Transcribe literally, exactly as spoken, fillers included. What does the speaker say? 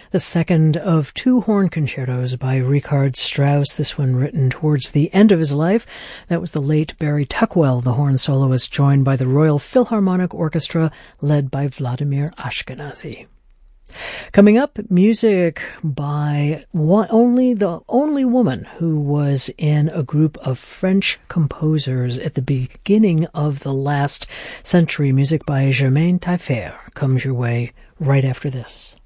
the second of two horn concertos by Richard Strauss, this one written towards the end of his life. That was the late Barry Tuckwell, the horn soloist, joined by the Royal Philharmonic Orchestra, led by Vladimir Ashkenazy. Coming up, music by one, only the only woman who was in a group of French composers at the beginning of the last century. Music by Germaine Taillefer comes your way right after this.